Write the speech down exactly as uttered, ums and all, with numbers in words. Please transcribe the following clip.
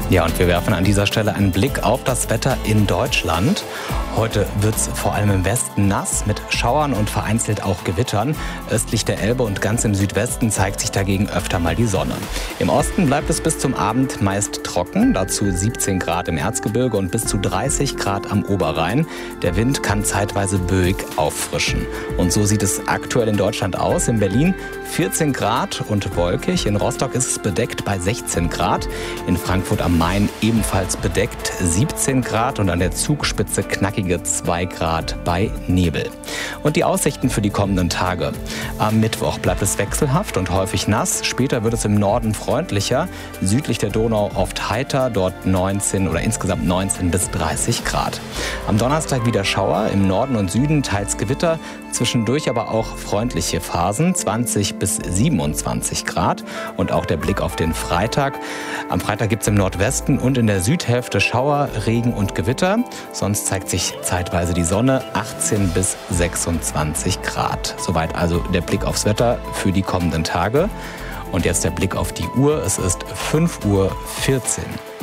Ja, und wir werfen an dieser Stelle einen Blick auf das Wetter in Deutschland. Heute wird es vor allem im Westen nass mit Schauern und vereinzelt auch Gewittern. Östlich der Elbe und ganz im Südwesten zeigt sich dagegen öfter mal die Sonne. Im Osten bleibt es bis zum Abend meist trocken, dazu siebzehn Grad im Erzgebirge und bis zu dreißig Grad am Oberrhein. Der Wind kann zeitweise böig auffrischen. Und so sieht es aktuell in Deutschland aus. In Berlin vierzehn Grad und wolkig. In Rostock ist es bedeckt bei sechzehn Grad. In Frankfurt am Main ebenfalls bedeckt siebzehn Grad und an der Zugspitze knackige zwei Grad bei Nebel. Und die Aussichten für die kommenden Tage. Am Mittwoch bleibt es wechselhaft und häufig nass. Später wird es im Norden freundlicher. Südlich der Donau oft heiter, dort neunzehn oder insgesamt neunzehn bis dreißig Grad. Am Donnerstag wieder Schauer, im Norden und Süden teils Gewitter, zwischendurch aber auch freundliche Phasen, zwanzig bis siebenundzwanzig Grad. Und auch der Blick auf den Freitag. Am Freitag gibt es im Nordwesten und in der Südhälfte Schauer, Regen und Gewitter. Sonst zeigt sich zeitweise die Sonne, achtzehn bis sechsundzwanzig Grad. Soweit also der Blick aufs Wetter für die kommenden Tage. Und jetzt der Blick auf die Uhr. Es ist fünf Uhr vierzehn.